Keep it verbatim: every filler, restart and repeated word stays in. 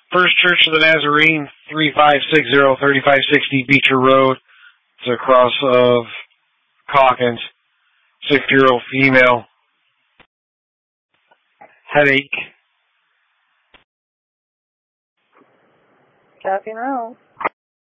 First Church of the Nazarene, three five six zero, three five six zero Beecher Road. It's across of Calkins. Six-year-old female. Headache. Copy now.